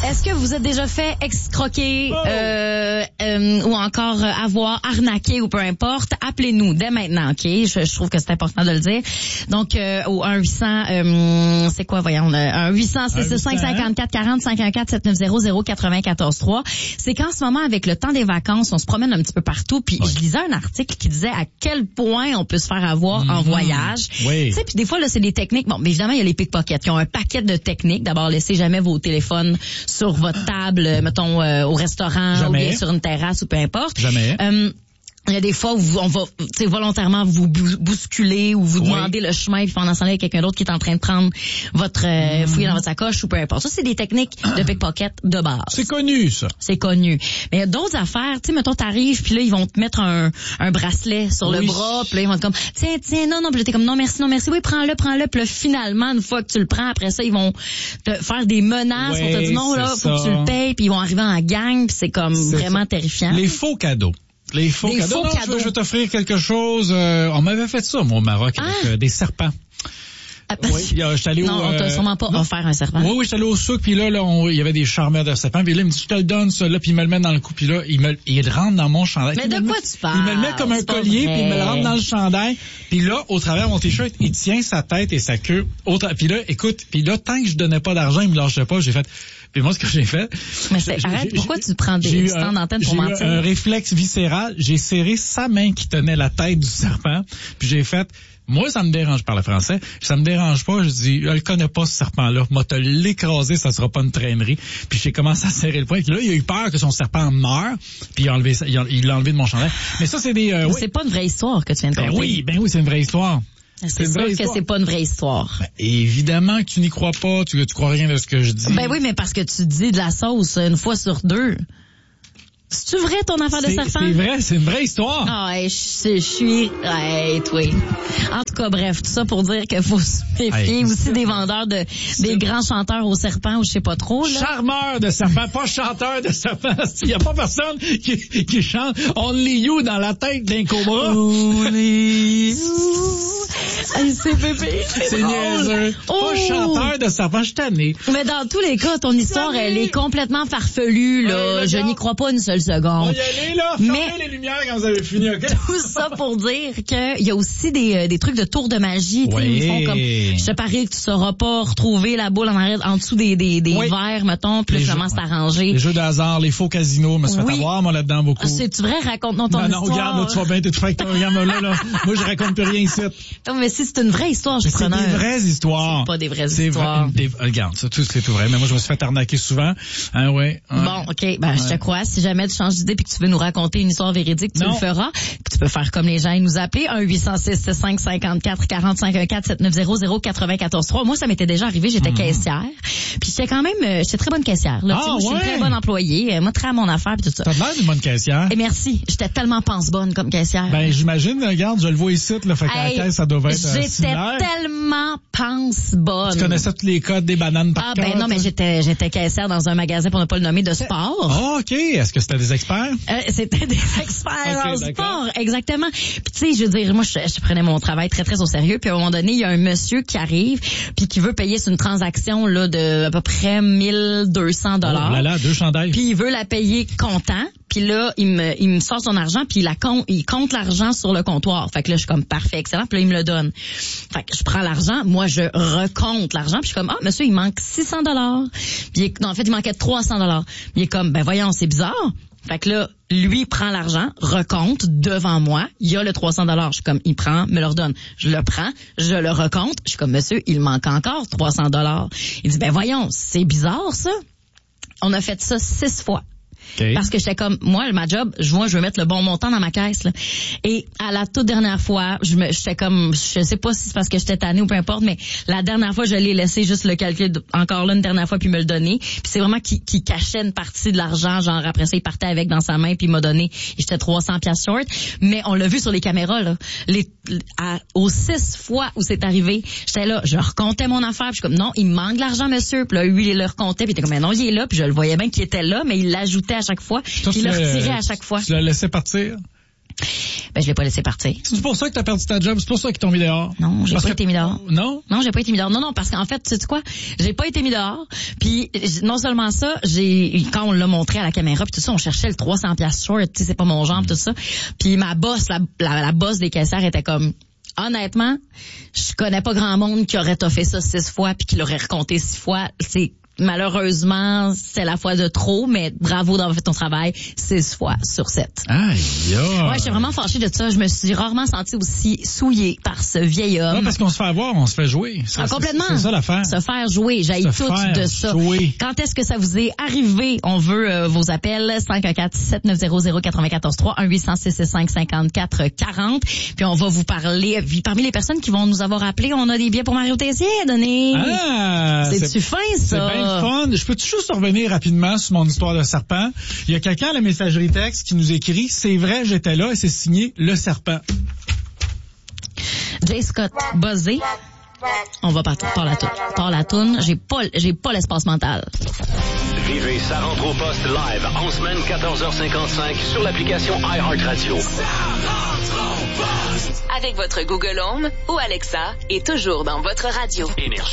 Est-ce que vous êtes déjà fait escroquer ou encore avoir arnaqué ou peu importe? Appelez-nous dès maintenant, OK? Je trouve que c'est important de le dire. Donc, au 1-800, c'est quoi, voyons, 1-800-665-5440, 514-790-094-3. C'est qu'en ce moment, avec le temps des vacances, on se promène un petit peu partout, puis je lisais un article qui disait à quel point on peut se faire avoir en voyage. Oui. Tu sais, puis des fois, là, c'est des techniques. Bon, mais évidemment, il y a les pickpockets qui ont un paquet de techniques. D'abord, laissez jamais vos téléphones sur votre table, mettons, au restaurant, jamais. ou bien sur une terrasse, ou peu importe. Jamais. Il y a des fois où on va volontairement vous bousculer ou vous demander le chemin, puis pendant ce temps-là, il y a quelqu'un d'autre qui est en train de prendre votre fouiller dans votre sacoche ou peu importe. Ça, c'est des techniques de pickpocket de base. C'est connu, ça. C'est connu. Mais il y a d'autres affaires. Tu sais, mettons, t'arrives, puis là, ils vont te mettre un bracelet sur le bras, puis là, ils vont te comme, tiens, non, puis là, t'es comme, non, merci, oui, prends-le, puis là, finalement, une fois que tu le prends, après ça, ils vont te faire des menaces, on te dit non, là, faut que tu le payes, puis ils vont arriver en gang, puis c'est comme vraiment terrifiant. Les faux cadeaux. Les faux cadeaux. Je vais t'offrir quelque chose. On m'avait fait ça, moi, au Maroc, avec des serpents. Oui, j'étais allé non, on t'a sûrement pas offert un serpent. Oui, j'étais allé au souk, puis là, il y avait des charmeurs de serpents, puis là, il me dit, je te le donne, ça, là, puis il me le met dans le cou, puis là, il rentre dans mon chandail. Mais de quoi tu parles? Il me le met comme un collier, puis il me le rentre dans le chandail, puis là, au travers de mon t-shirt, il tient sa tête et sa queue. Puis là, écoute, tant que je donnais pas d'argent, il me lâchait pas, j'ai fait... Puis moi, ce que j'ai fait... Mais arrête, pourquoi tu prends des stands d'antenne pour mentir? J'ai eu un réflexe viscéral. J'ai serré sa main qui tenait la tête du serpent. Puis j'ai fait... Moi, ça me dérange, je parle français. Ça me dérange pas. Je dis, je le connais pas, ce serpent-là. Moi, te l'écraser, ça sera pas une traînerie. Puis j'ai commencé à serrer le poing. Puis là, il a eu peur que son serpent meure. Puis il l'a enlevé de mon chandail. Mais ça, c'est des... C'est pas une vraie histoire que tu viens de conter. Ben oui, c'est une vraie histoire. C'est sûr que c'est pas une vraie histoire. Ben, évidemment que tu n'y crois pas, tu crois rien de ce que je dis. Ben oui, mais parce que tu dis de la sauce une fois sur deux. C'est-tu vrai ton affaire de serpent? C'est vrai, c'est une vraie histoire. Ah, je suis... toi. En tout cas, bref, tout ça pour dire qu'il faut se méfier aussi des vendeurs des grands chanteurs aux serpents ou je sais pas trop, là. Charmeur de serpents, pas chanteur de serpents. Il y a pas personne qui chante Only You dans la tête d'un cobra. Only You. C'est bébé. C'est niaiseux. Pas chanteur de serpents, je suis tanné. Mais dans tous les cas, ton histoire, elle est complètement farfelue, là. Je n'y crois pas une seule seconde. On va y aller, là. Fermez les lumières quand vous avez fini, OK? Tout ça pour dire qu'il y a aussi des trucs de tour de magie. Oui. Ils font comme, je te parie que tu sauras pas retrouver la boule en dessous des verres, mettons, puis là, comment s'arranger. Les jeux de hasard, les faux casinos, me suis fait avoir, moi, là-dedans, beaucoup. C'est-tu vrai? Raconte-nous ton histoire. Non, regarde, là, tu vas bien t'être fait avec ton regarde, là. Moi, je raconte plus rien ici. Non, mais si c'est une vraie histoire, je suis preneur. C'est des vraies histoires. C'est pas des vraies histoires. Regarde, ça, c'est tout vrai. Mais moi, je me suis fait arnaquer souvent. Hein, ouais. Bon, OK. Je te crois. Si jamais tu changes d'idée puis que tu veux nous raconter une histoire véridique, tu le feras. Puis tu peux faire comme les gens et nous appeler 1-800-665-54-40-514-790-094-3. Moi, ça m'était déjà arrivé. J'étais caissière. Puis j'étais quand même, j'étais très bonne caissière. Là, moi, je suis une très bonne employée. Moi, très à mon affaire puis tout ça. T'as l'air d'une bonne caissière. Et merci. J'étais tellement pense-bonne comme caissière. Ben, j'imagine, regarde, je le vois ici, là, fait qu'à la caisse, ça doit être j'étais similaire. Tellement pense-bonne. Tu connaissais tous les codes des bananes par cœur? Non, mais j'étais caissière dans un magasin, pour ne pas le nommer, de sport. Ah, OK. Est-ce que c'était des experts? C'était des experts en sport, exactement. Puis tu sais, je veux dire, moi, je prenais mon travail très, très au sérieux. Puis à un moment donné, il y a un monsieur qui arrive, puis qui veut payer sur une transaction là de à peu près 1200 $. Oh là là, 2 chandails. Puis il veut la payer comptant. Puis là, il me sort son argent, puis il compte l'argent sur le comptoir. Fait que là, je suis comme parfait, excellent. Puis là, il me le donne. Fait que je prends l'argent, moi, je recompte l'argent, puis je suis comme, monsieur, il manque 600 $. Puis non, en fait, il manquait 300 $. Puis il est comme, voyons, c'est bizarre. Fait que là, lui prend l'argent, recompte devant moi. Il y a le 300 $. Je suis comme, il prend, me le redonne. Je le prends, je le recompte. Je suis comme, monsieur, il manque encore 300 $. Il dit, voyons, c'est bizarre, ça. On a fait ça 6 fois. Okay. Parce que j'étais comme, moi, ma job, je veux mettre le bon montant dans ma caisse, là. Et à la toute dernière fois, j'étais comme, je sais pas si c'est parce que j'étais tannée ou peu importe, mais la dernière fois, je l'ai laissé juste le calcul encore là une dernière fois puis me le donner. Puis c'est vraiment qui cachait une partie de l'argent, genre après ça, il partait avec dans sa main puis il m'a donné, et j'étais 300 $ short. Mais on l'a vu sur les caméras, là. Aux 6 fois où c'est arrivé, j'étais là, je recomptais mon affaire, puis je suis comme, non, il me manque de l'argent, monsieur. Puis là, lui, il le recomptait, puis il était comme, mais non, il est là, puis je le voyais bien qu'il était là, mais il l'ajoutait à chaque fois, puis il le retirait à chaque fois. Tu l'as laissé partir? Ben, je l'ai pas laissé partir. C'est pour ça que t'as perdu ta job? C'est pour ça qu'ils t'ont mis dehors? Non, j'ai pas été mis dehors. Non? Non, j'ai pas été mis dehors. Non, parce qu'en fait, sais-tu quoi? J'ai pas été mis dehors. Puis, non seulement ça, quand on l'a montré à la caméra, puis tout ça, on cherchait le 300$ short, tu sais, c'est pas mon genre, tout ça. Puis ma boss, la boss des caissières était comme, honnêtement, je connais pas grand monde qui aurait fait ça 6 fois puis qui l'aurait raconté 6 fois. Malheureusement, c'est la fois de trop, mais bravo d'avoir fait ton travail 6 fois sur 7. Aïe, ouais, j'étais vraiment fâchée de ça. Je me suis rarement sentie aussi souillée par ce vieil homme. Ouais, parce qu'on se fait avoir, on se fait jouer. Complètement. C'est ça l'affaire. Se faire jouer. J'haïs tout de ça. Jouer. Quand est-ce que ça vous est arrivé? On veut vos appels. 514-7900-943, 1-800-665-5440. Puis on va vous parler. Parmi les personnes qui vont nous avoir appelés, on a des billets pour Mario Tessier à donner. Ah! C'est-tu fin, ça? C'est bien fun. Je peux juste revenir rapidement sur mon histoire de serpent. Il y a quelqu'un à la messagerie texte qui nous écrit « C'est vrai, j'étais là » et c'est signé « Le Serpent ». Jay Scott, buzzé. On va partir par la toune. J'ai pas l'espace mental. Vivez Ça rentre au poste live en semaine 14h55 sur l'application iHeartRadio. Avec votre Google Home ou Alexa et toujours dans votre radio. Énergie.